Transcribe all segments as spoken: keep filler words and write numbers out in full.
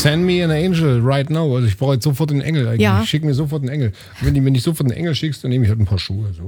Send me an angel right now. Also ich brauche jetzt sofort einen Engel eigentlich. Ja. Schick mir sofort einen Engel. Wenn du mir nicht sofort einen Engel schickst, dann nehme ich halt ein paar Schuhe. So.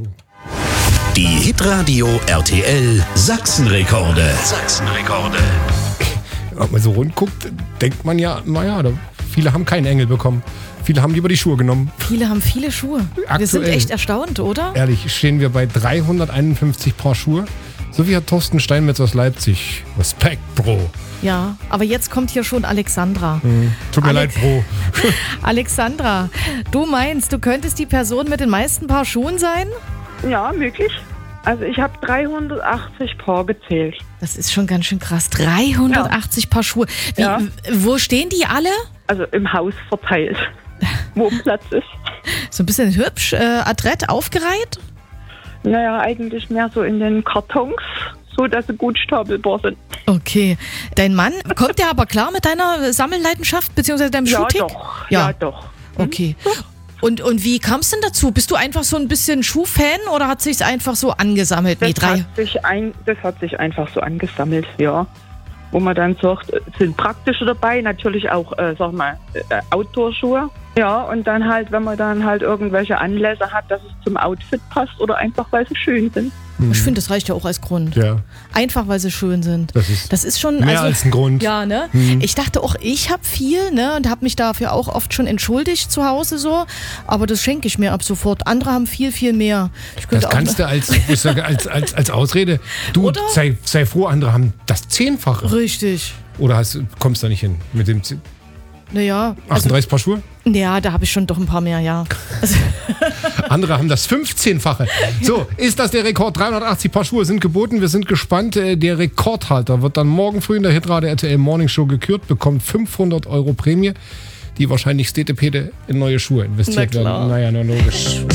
Die Hitradio R T L Sachsenrekorde. Sachsenrekorde. Wenn man so rund guckt, denkt man ja, naja, da, viele haben keinen Engel bekommen. Viele haben lieber die Schuhe genommen. Viele haben viele Schuhe. Aktuell, wir sind echt erstaunt, oder? Ehrlich, stehen wir bei dreihunderteinundfünfzig Paar Schuhe. So wie hat Thorsten Steinmetz aus Leipzig. Respekt, Bro. Ja, aber jetzt kommt hier schon Alexandra. Hm, tut mir Alex- leid, Bro. Alexandra, du meinst, du könntest die Person mit den meisten Paar Schuhen sein? Ja, möglich. Also ich habe dreihundertachtzig Paar gezählt. Das ist schon ganz schön krass. dreihundertachtzig ja. Paar Schuhe. Wie, Ja. Wo stehen die alle? Also im Haus verteilt, wo Platz ist. So ein bisschen hübsch, äh, adrett aufgereiht? Naja, eigentlich mehr so in den Kartons, so dass sie gut stapelbar sind. Okay. Dein Mann, kommt der aber klar mit deiner Sammelleidenschaft bzw. deinem Ja, Schuhtick? doch. Ja, Ja, doch. Okay. Und, und wie kam es denn dazu? Bist du einfach so ein bisschen Schuhfan oder hat sich's einfach so angesammelt? Nee, Das, drei. hat sich ein, das hat sich einfach so angesammelt, ja. Wo man dann sagt, es sind praktische dabei, natürlich auch, äh, sag mal, äh, Outdoor-Schuhe. Ja, und dann halt, wenn man dann halt irgendwelche Anlässe hat, dass es zum Outfit passt oder einfach, weil sie schön sind. Ich finde, das reicht ja auch als Grund. Ja, Einfach, weil sie schön sind. das ist Das ist schon mehr also, als ein Grund. Ja, ne? Ich dachte auch, ich habe viel, ne? Und habe mich dafür auch oft schon entschuldigt zu Hause so. Aber das schenke ich mir ab sofort. Andere haben viel, viel mehr. Ich könnte Das auch kannst du als, ich sage, als, als, als Ausrede. Du, Oder? sei, sei froh, andere haben das Zehnfache. Richtig. Oder hast, kommst du da nicht hin mit dem Zehn- Naja. Also, achtunddreißig Paar Schuhe? ja, da habe ich schon doch ein paar mehr, ja. Also, Andere haben das fünfzehnfache. So, ist das der Rekord? dreihundertachtzig Paar Schuhe sind geboten. Wir sind gespannt. Äh, Der Rekordhalter wird dann morgen früh in der Hitradio R T L Morning Show gekürt, bekommt fünfhundert Euro Prämie, die wahrscheinlich Städtepede in neue Schuhe investiert Na klar. werden. Naja, na logisch.